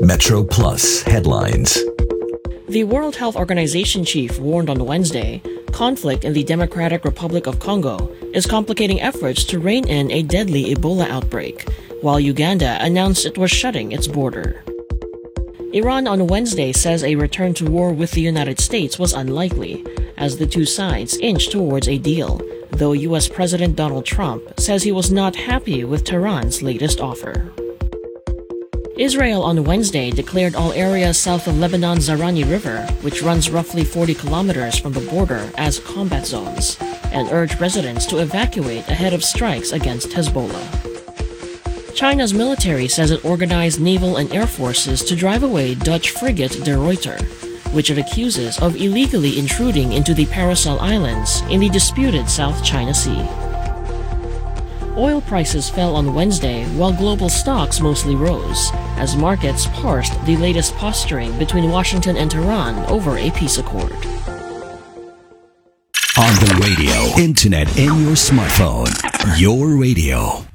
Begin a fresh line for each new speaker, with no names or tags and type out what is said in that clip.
Metro Plus headlines.
The World Health Organization chief warned on Wednesday conflict in the Democratic Republic of Congo is complicating efforts to rein in a deadly Ebola outbreak, while Uganda announced it was shutting its border. Iran on Wednesday says a return to war with the United States was unlikely, as the two sides inch towards a deal, though U.S. President Donald Trump says he was not happy with Tehran's latest offer. Israel on Wednesday declared all areas south of Lebanon's Zarani River, which runs roughly 40 kilometers from the border, as combat zones, and urged residents to evacuate ahead of strikes against Hezbollah. China's military says it organized naval and air forces to drive away Dutch frigate De Ruyter, which it accuses of illegally intruding into the Paracel Islands in the disputed South China Sea. Oil prices fell on Wednesday while global stocks mostly rose, as markets parsed the latest posturing between Washington and Tehran over a peace accord.
On the radio, internet, and your smartphone. Your radio.